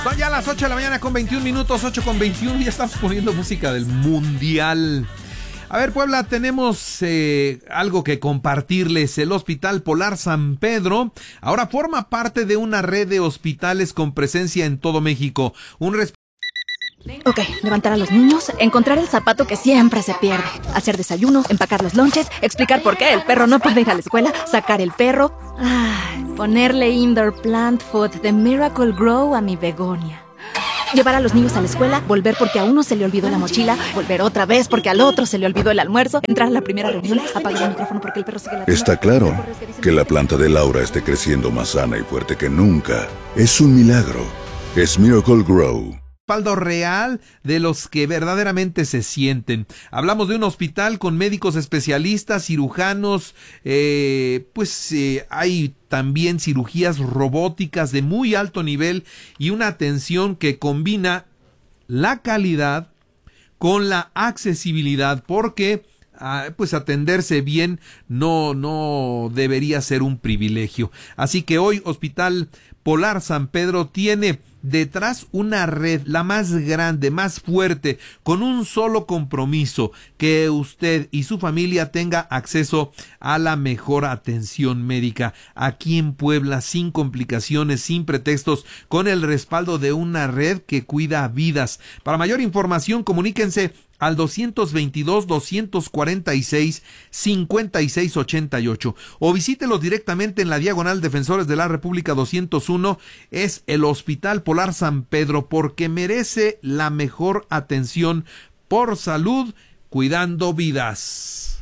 Son ya las 8 de la mañana con 21 minutos, 8 con 21, ya estamos poniendo música del Mundial. A ver, Puebla, tenemos algo que compartirles. El Hospital Polar San Pedro ahora forma parte de una red de hospitales con presencia en todo México. Ok, levantar a los niños, encontrar el zapato que siempre se pierde, hacer desayuno, empacar los lonches, explicar por qué el perro no puede ir a la escuela, sacar el perro, ponerle indoor plant food de Miracle Grow a mi begonia. Llevar a los niños a la escuela, volver porque a uno se le olvidó la mochila, volver otra vez porque al otro se le olvidó el almuerzo, entrar a la primera reunión, apagar el micrófono porque el perro sigue la... Está claro que la planta de Laura esté creciendo más sana y fuerte que nunca. Es un milagro. Es Miracle Grow. Respaldo real de los que verdaderamente se sienten. Hablamos de un hospital con médicos especialistas, cirujanos, hay también cirugías robóticas de muy alto nivel y una atención que combina la calidad con la accesibilidad, porque atenderse bien no debería ser un privilegio. Así que hoy Hospital Polar San Pedro tiene detrás una red, la más grande, más fuerte, con un solo compromiso: que usted y su familia tenga acceso a la mejor atención médica aquí en Puebla, sin complicaciones, sin pretextos, con el respaldo de una red que cuida vidas. Para mayor información, comuníquense al 222-246-5688 o visítelos directamente en la diagonal Defensores de la República 201. Es el Hospital Polar San Pedro, porque merece la mejor atención por salud, cuidando vidas.